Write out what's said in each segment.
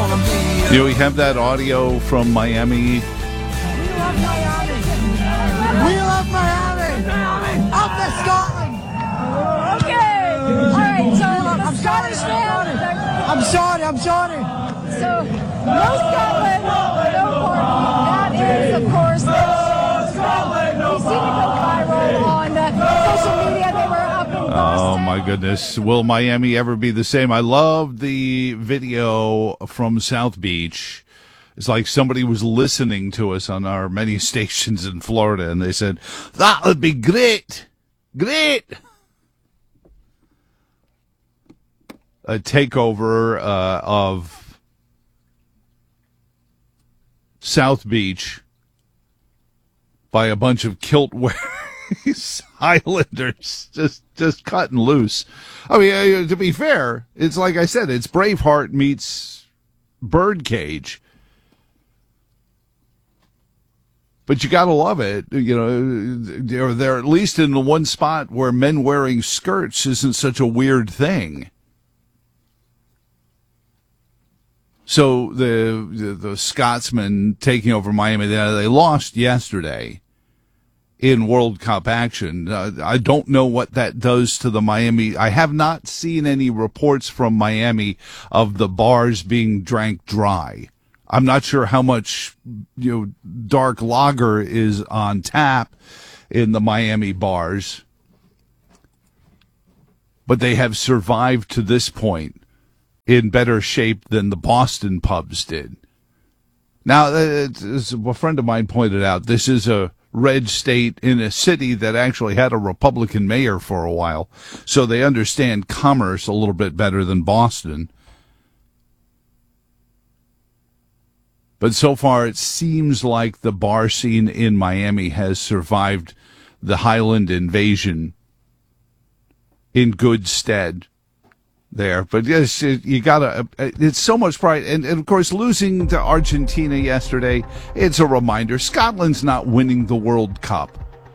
We have that audio from Miami. We love Miami. We love Miami. Up to Scotland. Okay. All right. So I'm sorry. I'm sorry. So no Scotland, no party. That is, of course, they seem to go viral on social media. They were up in Boston. Oh, my goodness. Will Miami ever be the same? I love the video from South Beach. It's like somebody was listening to us on our many stations in Florida, and they said, that would be great. Great. A takeover of South Beach by a bunch of kilt-wearing Highlanders just cutting loose. I mean, to be fair, it's like I said, it's Braveheart meets Birdcage. But you got to love it. They're at least in the one spot where men wearing skirts isn't such a weird thing. So the Scotsmen taking over Miami, they lost yesterday in World Cup action. I don't know what that does to the Miami. I have not seen any reports from Miami of the bars being drank dry. I'm not sure how much dark lager is on tap in the Miami bars, but they have survived to this point in better shape than the Boston pubs did. Now, as a friend of mine pointed out, this is a red state in a city that actually had a Republican mayor for a while, so they understand commerce a little bit better than Boston. But so far, it seems like the bar scene in Miami has survived the Highland invasion in good stead there. But yes, it's so much pride. And of course, losing to Argentina yesterday, it's a reminder. Scotland's not winning the World Cup.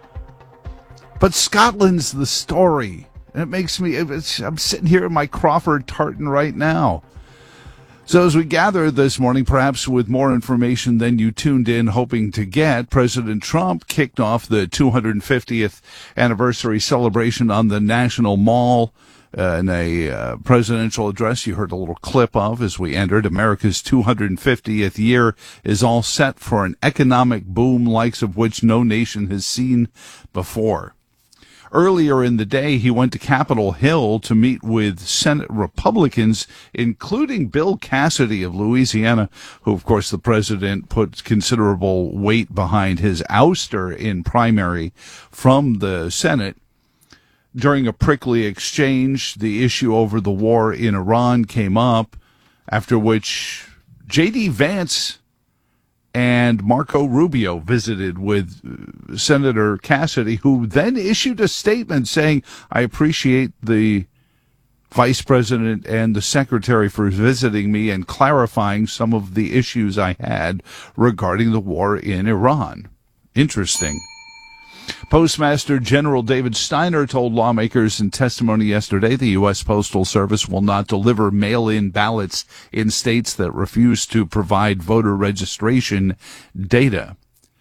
But Scotland's the story. And it makes me, I'm sitting here in my Crawford tartan right now. So as we gather this morning, perhaps with more information than you tuned in hoping to get, President Trump kicked off the 250th anniversary celebration on the National Mall in a presidential address you heard a little clip of as we entered. America's 250th year is all set for an economic boom likes of which no nation has seen before. Earlier in the day, he went to Capitol Hill to meet with Senate Republicans, including Bill Cassidy of Louisiana, who, of course, the president put considerable weight behind his ouster in primary from the Senate. During a prickly exchange, the issue over the war in Iran came up, after which J.D. Vance and Marco Rubio visited with Senator Cassidy, who then issued a statement saying, I appreciate the vice president and the secretary for visiting me and clarifying some of the issues I had regarding the war in Iran. Interesting. Postmaster General David Steiner told lawmakers in testimony yesterday the U.S. Postal Service will not deliver mail-in ballots in states that refuse to provide voter registration data.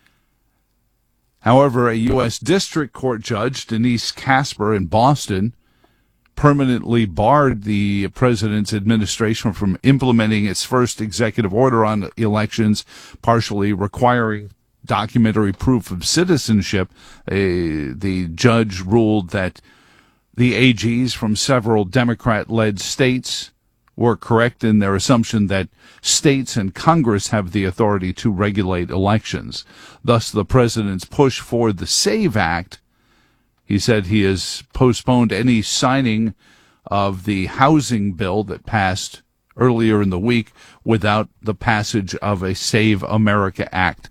However, a U.S. District Court judge, Denise Casper in Boston, permanently barred the president's administration from implementing its first executive order on elections, partially requiring documentary proof of citizenship. The judge ruled that the AGs from several Democrat-led states were correct in their assumption that states and Congress have the authority to regulate elections. Thus, the president's push for the SAVE Act, he said he has postponed any signing of the housing bill that passed earlier in the week without the passage of a Save America Act.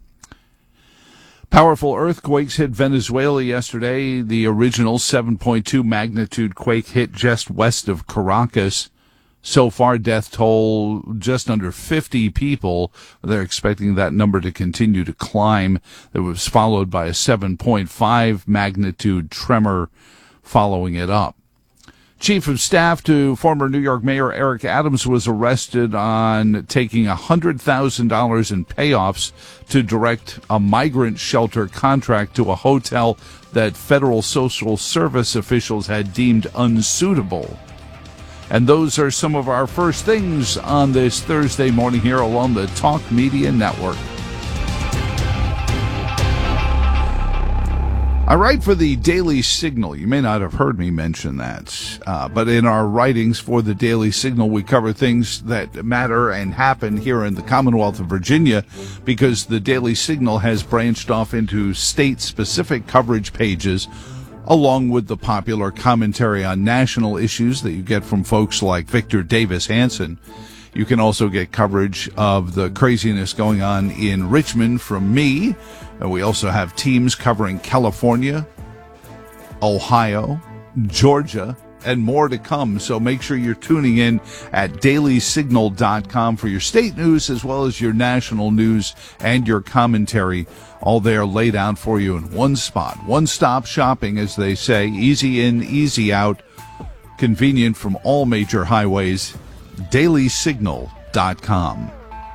Powerful earthquakes hit Venezuela yesterday. The original 7.2 magnitude quake hit just west of Caracas. So far, death toll just under 50 people. They're expecting that number to continue to climb. It was followed by a 7.5 magnitude tremor following it up. Chief of Staff to former New York Mayor Eric Adams was arrested on taking $100,000 in payoffs to direct a migrant shelter contract to a hotel that federal social service officials had deemed unsuitable. And those are some of our first things on this Thursday morning here along the Talk Media Network. I write for the Daily Signal. You may not have heard me mention that, but in our writings for the Daily Signal, we cover things that matter and happen here in the Commonwealth of Virginia, because the Daily Signal has branched off into state-specific coverage pages, along with the popular commentary on national issues that you get from folks like Victor Davis Hanson. You can also get coverage of the craziness going on in Richmond from me. And we also have teams covering California, Ohio, Georgia, and more to come. So make sure you're tuning in at dailysignal.com for your state news as well as your national news and your commentary, all there laid out for you in one spot. One-stop shopping, as they say, easy in, easy out, convenient from all major highways. dailysignal.com.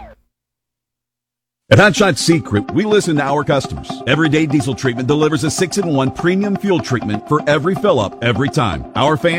At Hot Shot Secret, we listen to our customers. Everyday Diesel Treatment delivers a 6-in-1 premium fuel treatment for every fill-up every time. Our fans